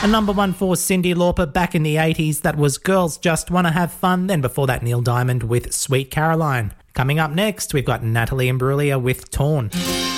A number one for Cyndi Lauper back in the 80s, that was Girls Just Wanna Have Fun. Then before that, Neil Diamond with Sweet Caroline. Coming up next, we've got Natalie Imbruglia with Torn.